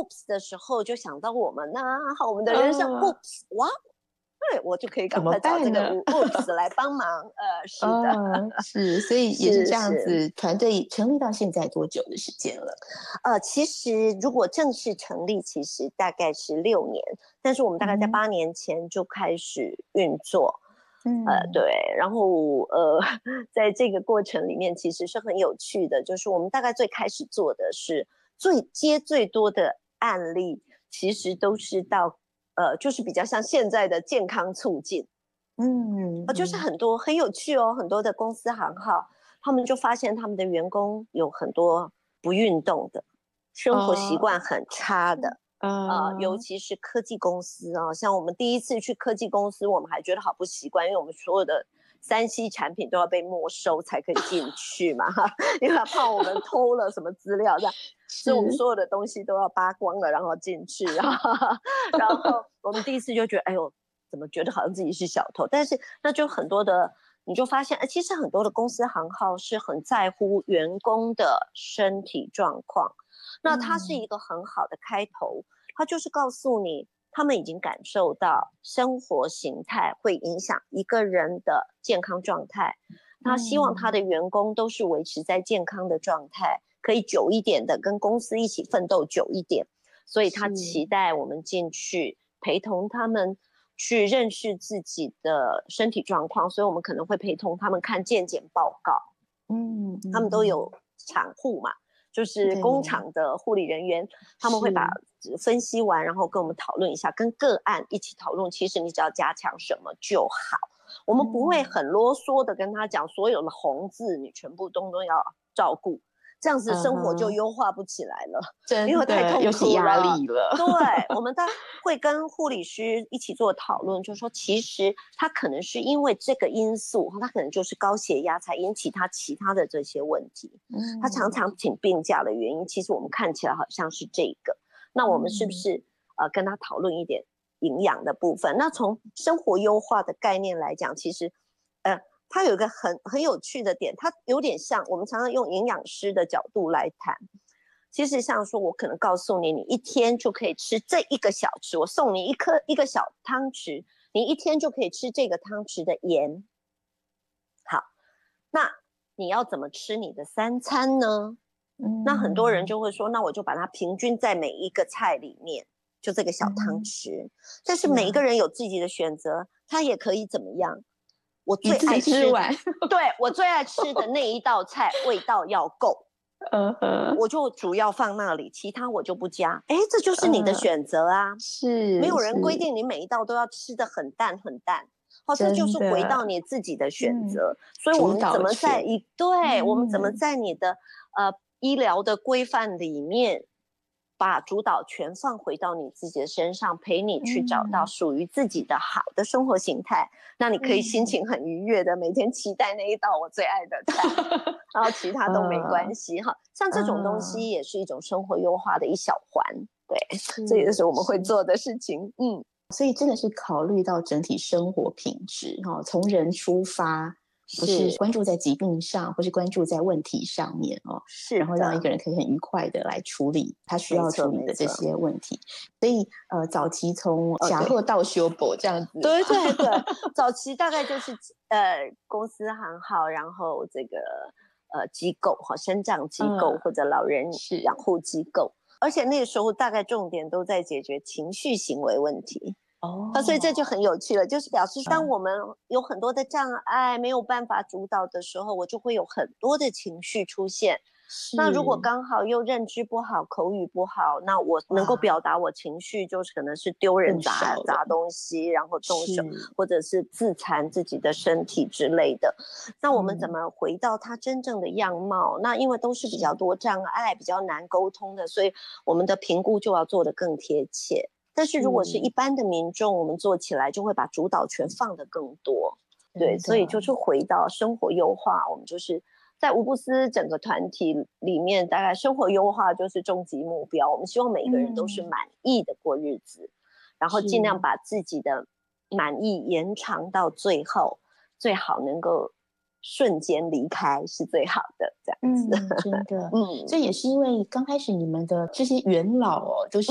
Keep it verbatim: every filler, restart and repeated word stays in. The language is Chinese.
oops 的时候就想到我们呐、啊，好，我们的人生、 哦、 oops， 哇，对，我就可以赶快找这个 oops 来帮忙。呃，是的， 哦、是，所以也是这样子。团队成立到现在多久的时间了？ 呃，其实如果正式成立，其实大概是六年，但是我们大概在八年前就开始运作。嗯、呃，对，然后呃，在这个过程里面其实是很有趣的，就是我们大概最开始做的是最接最多的案例，其实都是到呃，就是比较像现在的健康促进。嗯，呃，就是很多很有趣哦，很多的公司行号，他们就发现他们的员工有很多不运动的，生活习惯很差的。呃，尤其是科技公司啊，像我们第一次去科技公司，我们还觉得好不习惯，因为我们所有的三 C 产品都要被没收才可以进去嘛，因为他怕我们偷了什么资料，这样，所以我们所有的东西都要扒光了，然后进去，然后，然后我们第一次就觉得，哎呦，怎么觉得好像自己是小偷？但是那就很多的，你就发现，哎，其实很多的公司行号是很在乎员工的身体状况。那它是一个很好的开头，它就是告诉你，他们已经感受到生活形态会影响一个人的健康状态，他希望他的员工都是维持在健康的状态，可以久一点的跟公司一起奋斗久一点，所以他期待我们进去陪同他们去认识自己的身体状况，所以我们可能会陪同他们看健检报告。嗯，他们都有产护嘛，就是工厂的护理人员，他们会把分析完，然后跟我们讨论一下，跟个案一起讨论，其实你只要加强什么就好。我们不会很啰嗦的跟他讲所有的红字你全部都都要照顾，这样子生活就优化不起来了， 真的因为太痛苦了， 有些压力了。 对，我们当会跟护理师一起做讨论，就是说其实他可能是因为这个因素，他可能就是高血压才引起他其他的这些问题。嗯，他常常请病假的原因，其实我们看起来好像是这个。那我们是不是、嗯、呃跟他讨论一点营养的部分？那从生活优化的概念来讲，其实呃它有一个很很有趣的点，它有点像我们常常用营养师的角度来谈。其实像说我可能告诉你，你一天就可以吃这一个小匙，我送你一颗一个小汤匙，你一天就可以吃这个汤匙的盐。好，那你要怎么吃你的三餐呢？嗯，那很多人就会说，那我就把它平均在每一个菜里面，就这个小汤匙。嗯，但是每一个人有自己的选择，他也可以怎么样？我最爱吃完，对，我最爱吃的那一道菜味道要够。Uh -huh. 我就主要放那里，其他我就不加。哎，这就是你的选择啊， uh, 是没有人规定你每一道都要吃得很淡很淡，好，这就是回到你自己的选择。嗯，所以我们怎么在一对、嗯、我们怎么在你的呃医疗的规范里面，把主导权放回到你自己的身上，陪你去找到属于自己的好的生活形态，嗯，那你可以心情很愉悦的每天期待那一道我最爱的菜。然后其他都没关系哈，像这种东西也是一种生活优化的一小环，对，这也是我们会做的事情。嗯， 所以真的是考虑到整体生活品质哈，从人出发，不是关注在疾病上，或是关注在问题上面哦，是，然后让一个人可以很愉快的来处理他需要处理的这些问题。所以呃，早期从假货到修补这样子， 对对对，早期大概就是呃公司行号，然后这个。呃，机构哈，身障机构或者老人养护机构，嗯，而且那个时候大概重点都在解决情绪行为问题。哦，啊，所以这就很有趣了，就是表示当我们有很多的障碍，没有办法主导的时候，我就会有很多的情绪出现。那如果刚好又认知不好，口语不好，那我能够表达我情绪，就是可能是丢人砸砸东西，然后动手，或者是自残自己的身体之类的。那我们怎么回到他真正的样貌？那因为都是比较多障碍，比较难沟通的，所以我们的评估就要做得更贴切。但是如果是一般的民众，我们做起来就会把主导权放得更多。对，所以就是回到生活优化，我们就是在无布斯整个团体里面，大概生活优化就是终极目标。我们希望每一个人都是满意的过日子，嗯，然后尽量把自己的满意延长到最后，最好能够瞬间离开是最好的，这样子。 嗯，真的，嗯，这也是因为刚开始你们的这些元老哦，都是